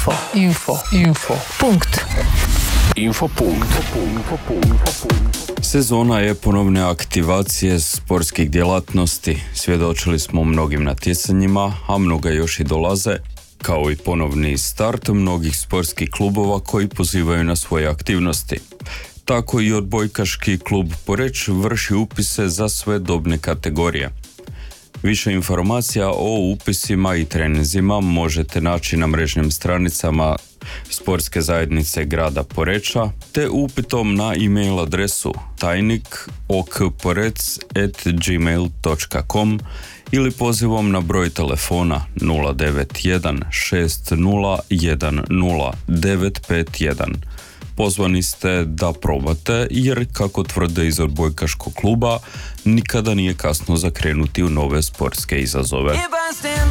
Punkt. Sezona je ponovne aktivacije sportskih djelatnosti. Svjedočili smo mnogim natjecanjima, a mnoga još i dolaze, kao i ponovni start mnogih sportskih klubova koji pozivaju na svoje aktivnosti. Tako i odbojkaški klub Poreč vrši upise za sve dobne kategorije. Više informacija o upisima i treninzima možete naći na mrežnim stranicama Sportske zajednice grada Poreča te upitom na e-mail adresu tajnik.okporec@gmail.com ili pozivom na broj telefona 091 6010 951. Pozvani ste da probate, jer kako tvrde iz odbojkaškog kluba, nikada nije kasno za krenuti u nove sportske izazove.